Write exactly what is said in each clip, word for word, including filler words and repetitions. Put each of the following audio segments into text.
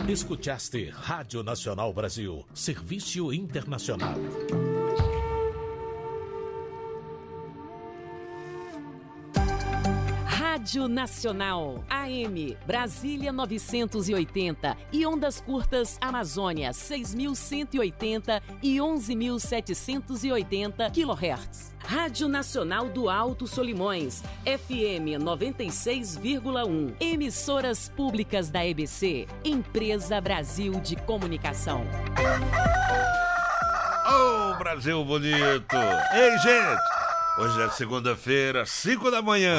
Escutaste Rádio Nacional Brasil, Serviço Internacional. Rádio Nacional, A M, Brasília novecentos e oitenta e ondas curtas Amazônia seis mil cento e oitenta e onze mil setecentos e oitenta quilohertz. Rádio Nacional do Alto Solimões, F M noventa e seis vírgula um. Emissoras públicas da E B C, Empresa Brasil de Comunicação. Oh, Brasil bonito! Ei, gente! Hoje é segunda-feira, cinco da manhã.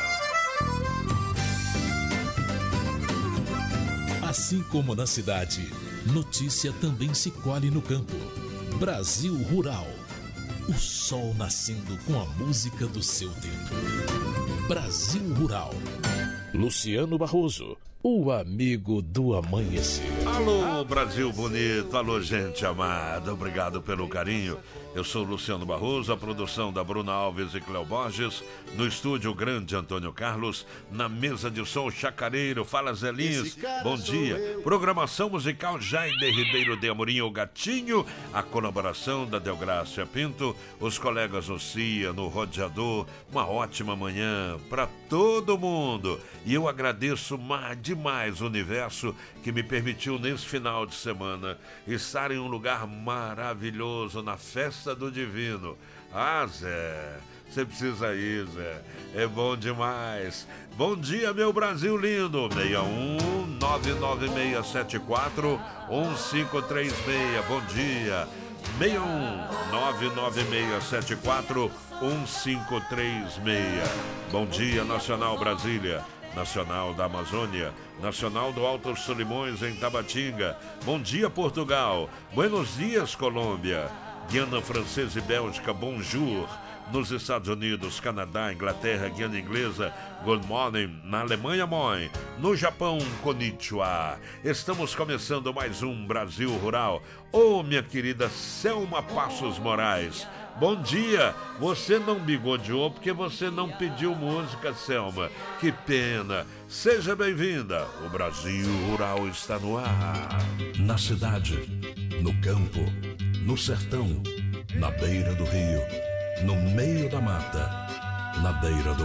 Assim como na cidade, notícia também se colhe no campo. Brasil Rural. O sol nascendo com a música do seu tempo. Brasil Rural. Luciano Barroso, o amigo do amanhecer. Alô, Brasil bonito, alô, gente amada, obrigado pelo carinho. Eu sou Luciano Barroso, a produção da Bruna Alves e Cléo Borges, no estúdio Grande Antônio Carlos, na mesa de som Chacareiro, fala Zé Lins, bom dia. Programação musical Jaime Ribeiro de Amorim, o Gatinho, a colaboração da Delgrácia Pinto, os colegas no C I A, no Rodeador, uma ótima manhã para todo mundo. E eu agradeço demais o universo que me permitiu nesse final de semana estar em um lugar maravilhoso, na festa do Divino. Ah, Zé, você precisa ir, Zé, é bom demais. Bom dia, meu Brasil lindo. seis um nove nove seis sete quatro um cinco três seis. Bom dia. seis um nove nove seis sete quatro um cinco três seis. Bom dia, Nacional Brasília, Nacional da Amazônia, Nacional do Alto Solimões em Tabatinga. Bom dia, Portugal. Buenos dias, Colômbia. Guiana Francesa e Bélgica, bonjour. Nos Estados Unidos, Canadá, Inglaterra, Guiana Inglesa, good morning. Na Alemanha, moin. No Japão, konnichiwa. Estamos começando mais um Brasil Rural. Ô, oh, minha querida Selma Passos Moraes, bom dia. Você não bigodeou porque você não pediu música, Selma. Que pena. Seja bem-vinda. O Brasil Rural está no ar. Na cidade, no campo, no sertão, na beira do rio, no meio da mata, na beira do